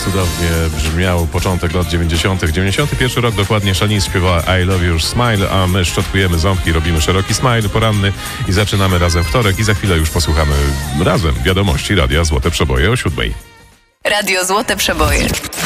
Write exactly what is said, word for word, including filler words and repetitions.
cudownie brzmiał początek lat dziewięćdziesiątych. dziewięćdziesiąty pierwszy rok dokładnie. Shanice śpiewała I Love Your Smile, a my szczotkujemy ząbki, robimy szeroki smile poranny i zaczynamy razem wtorek i za chwilę już posłuchamy razem wiadomości Radia Złote Przeboje o siódmej. Radio Złote Przeboje.